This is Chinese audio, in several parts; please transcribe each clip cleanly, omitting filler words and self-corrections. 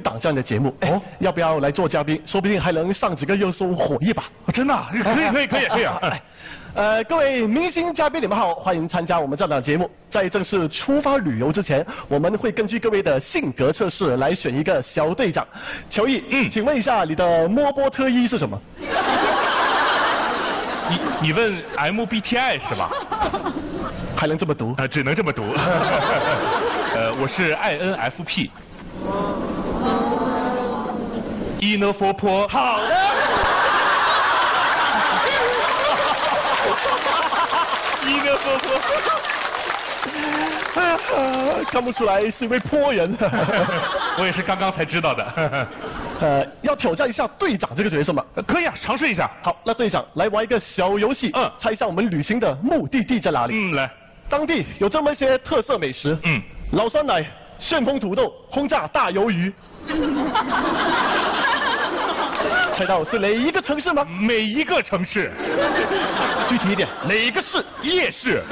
档这样的节目，哦，要不要来做嘉宾？说不定还能上几个热搜火一把。 真的？可以啊！ 各位明星嘉宾，你们好，欢迎参加我们这档节目。在正式出发旅游之前，我们会根据各位的性格测试来选一个小队长。乔毅，请问一下你的摸波特一是什么？ 你问 MBTI 是吧？ 还能这么读？ 只能这么读。我是 INFP。INFP。 好的。看不出来是一位颇人。 我也是刚刚才知道的。 要挑战一下队长这个角色吗？ 可以啊，尝试一下。 好，那队长来玩一个小游戏。猜一下我们旅行的目的地在哪里？ 来。 当地有这么一些特色美食。老酸奶、旋风土豆、轰炸大鱿鱼。猜到是哪一个城市吗？ 每一个城市。 具体一点，哪一个市？ 夜市。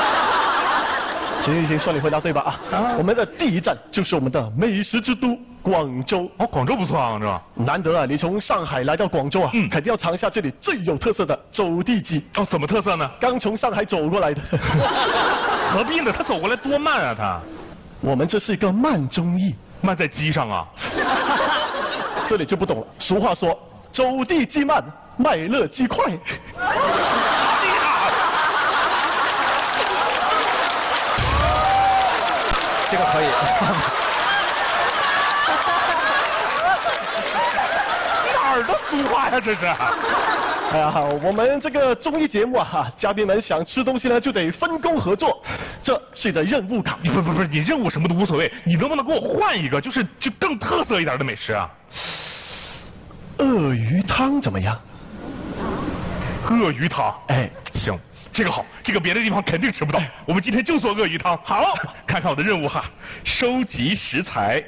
行，算你回答对吧？我们的第一站就是我们的美食之都广州。 哦，广州不错啊，是吧？ 难得啊，你从上海来到广州啊，肯定要尝一下这里最有特色的走地鸡。 哦，怎么特色呢？ 刚从上海走过来的。 何必呢？他走过来多慢啊他。 我们这是一个慢综艺。 慢在鸡上啊。 这里就不懂了。俗话说，走地鸡慢，卖乐鸡快。这个可以。 哪儿的俗话呀这是？ 哎呀，我们这个综艺节目啊，嘉宾们想吃东西呢，就得分工合作，这是你的任务卡。 不是，你任务什么都无所谓，你能不能给我换一个，就更特色一点的美食啊？ 鳄鱼汤怎么样？ 鳄鱼汤， 哎， 行。这个好，这个别的地方肯定吃不到。我们今天就做鳄鱼汤。 好， 看看我的任务哈，收集食材。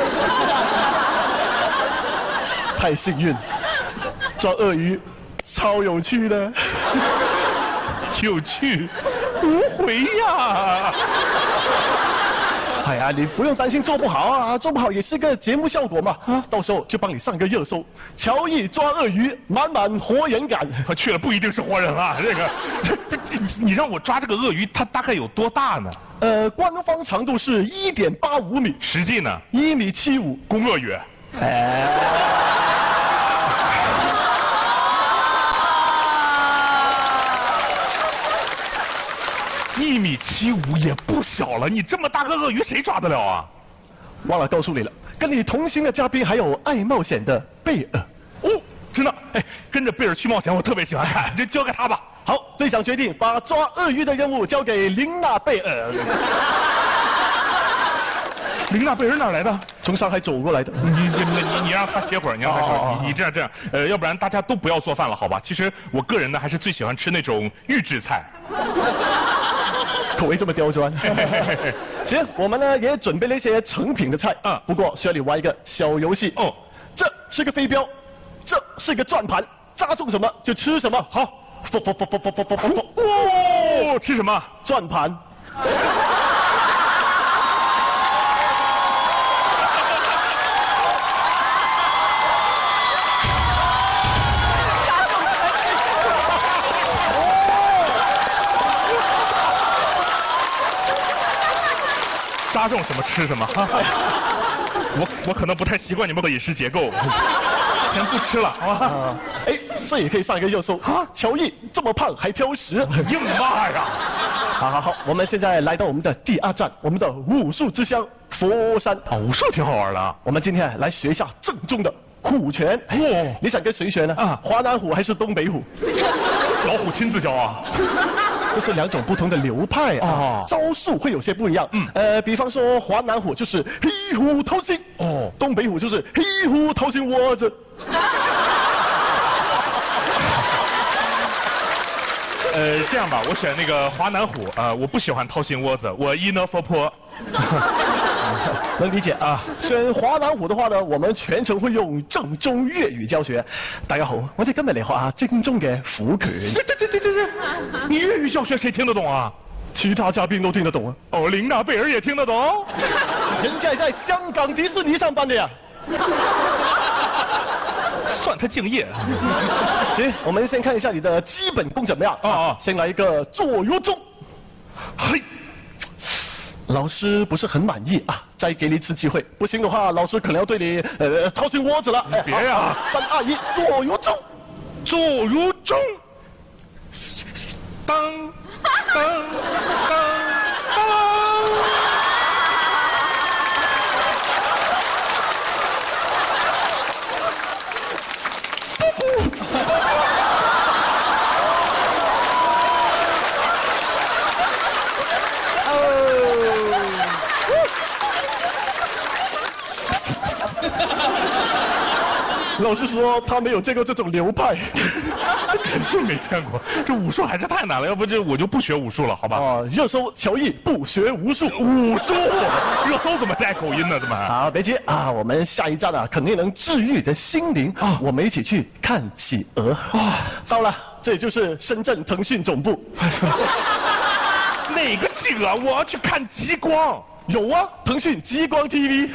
太幸运，抓鳄鱼超有趣的。 有趣，无回呀。 哎呀，你不用担心做不好啊，做不好也是个节目效果嘛。到时候就帮你上个热搜，乔毅抓鳄鱼，满满活人感。 去了不一定是活人啊，这个。你让我抓这个鳄鱼，它大概有多大呢？ 官方长度是1.85米， 实际呢 1.75米。 公鳄鱼。1.75米也不小了，你这么大个鳄鱼谁抓得了啊？ 忘了告诉你了，跟你同行的嘉宾还有爱冒险的贝尔。 哦，真的，哎，跟着贝尔去冒险，我特别喜欢看，就交给他吧。 好，队长决定把抓鳄鱼的任务交给琳娜贝尔。 琳娜贝尔哪来的？ 从上海走过来的。 你让他歇会儿，你让他歇会儿。你这样，要不然大家都不要做饭了，好吧？其实我个人呢，还是最喜欢吃那种预制菜。 口味这么刁钻。行，我们呢也准备了一些成品的菜。不过需要你玩一个小游戏。哦，这是个飞镖，这是个转盘，扎中什么就吃什么。好。 哦，吃什么？ 转盘。 扎中什么吃什么。我可能不太习惯你们的饮食结构。先不吃了，好吧？ 哎，这也可以上一个热搜啊！乔毅这么胖还挑食， 硬骂呀！ 好，我们现在来到我们的第2站，我们的武术之乡佛山。 武术挺好玩的。 我们今天来学一下正宗的虎拳。你想跟谁学呢？华南虎还是东北虎？ 老虎亲自教啊。 这是2种不同的流派啊，招数会有些不一样。比方说华南虎就是黑虎掏心，东北虎就是黑虎掏心窝子。 这样吧，我选那个华南虎我不喜欢掏心窝子，我INFP。 能理解啊。选华南虎的話呢，我們全程會用正宗粵語教學。大家好，我哋今日嚟學下正宗嘅虎拳。 對，你粵語教學誰聽得懂啊？ 其他嘉賓都聽得懂啊。 哦，琳娜貝爾也聽得懂。 人家在香港迪士尼上班的呀。 算他敬业。 行，我们先看一下你的基本功怎么样啊？先来一个坐如钟。嘿。老师不是很满意啊，再给你一次机会，不行的话，老师可能要对你掏心窝子了。 别呀 ！3、2、1，坐如钟， 坐如钟，当当当当。 老师说他没有见过这种流派， 肯定没见过。这武术还是太难了，要不我就不学武术了，好吧？ 哦，热搜乔艺不学无术， 热搜怎么带口音呢？怎么？ 好，别急啊，我们下一站啊，肯定能治愈你的心灵啊，我们一起去看企鹅啊。到了，这也就是深圳腾讯总部。 哪个企鹅？我要去看极光。 有啊，腾讯极光 TV。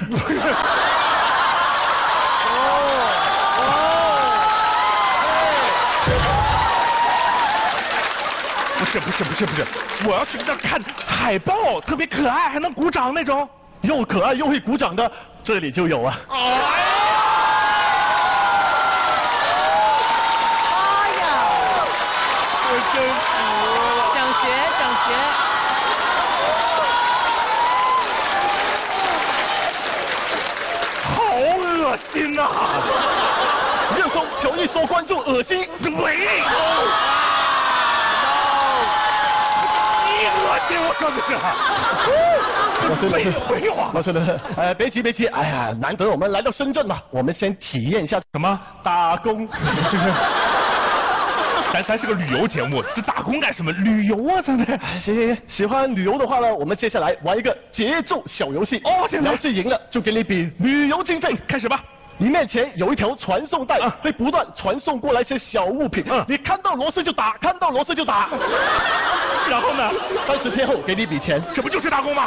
不是，我要去那看海豹，特别可爱，还能鼓掌那种。又可爱又会鼓掌的，这里就有啊。 哎呀！ 我真服了。 想学。好恶心呐！ 热搜乔艺说关注恶心。 喂。我说的是，废话。 老师的，别急，哎呀，难得我们来到深圳嘛，我们先体验一下什么打工。 咱是个旅游节目，这打工干什么？旅游啊，咱这。 行，喜欢旅游的话呢，我们接下来玩一个节奏小游戏。 哦， 要是赢了，就给你一笔旅游经费。 开始吧。 你面前有一条传送带，会不断传送过来一些小物品。你看到螺丝就打，看到螺丝就打。 然后呢 ？30天后给你一笔钱。 这不就是打工吗？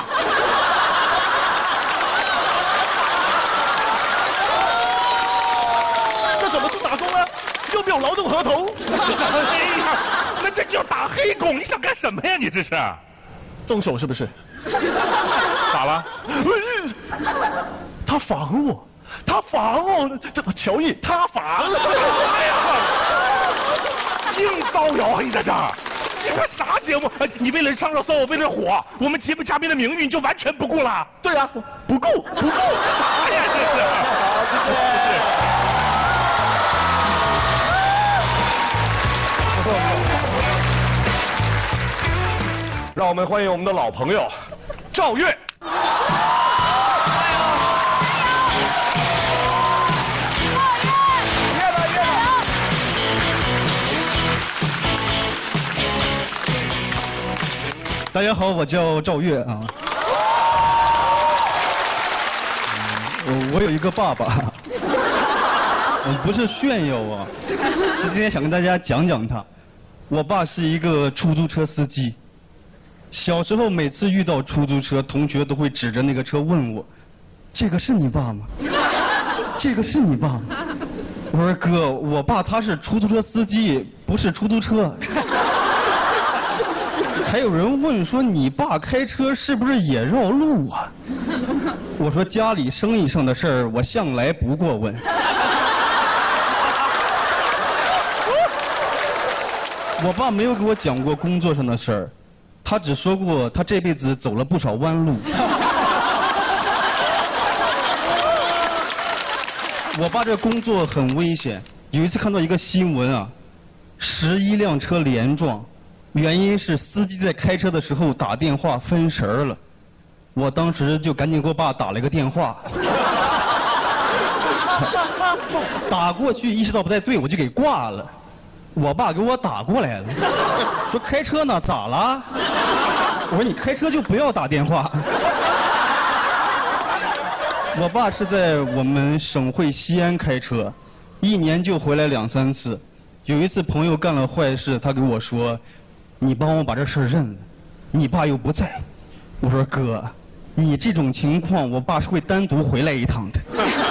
这怎么是打工呢？又没有劳动合同。 哎呀，那这叫打黑工！你想干什么呀？你这是？ 动手是不是？ 咋了？ 他防我。这乔艺塌房了！ 哎呀，硬造谣你在这儿！你看啥节目？你为了上热搜，为了火，我们节目嘉宾的名誉就完全不顾了？ 对啊，不顾。 啥呀这是？ 好，谢谢。 让我们欢迎我们的老朋友赵越。 大家好，我叫赵越啊。我有一个爸爸，我不是炫耀啊，是今天想跟大家讲讲他。我爸是一个出租车司机，小时候每次遇到出租车，同学都会指着那个车问我：“这个是你爸吗？这个是你爸吗？”我说：“哥，我爸他是出租车司机，不是出租车。”还有人问说你爸开车是不是也绕路啊？我说家里生意上的事儿我向来不过问。我爸没有给我讲过工作上的事儿，他只说过他这辈子走了不少弯路。我爸这工作很危险，有一次看到一个新闻啊，11辆车连撞。原因是司机在开车的时候打电话分神了，我当时就赶紧给我爸打了个电话，打过去意识到不太对，我就给挂了。我爸给我打过来了，说开车呢咋了？我说你开车就不要打电话。我爸是在我们省会西安开车，1年就回来2、3次。有一次朋友干了坏事，他给我说。你帮我把这事认了，你爸又不在。我说哥，你这种情况，我爸是会单独回来一趟的。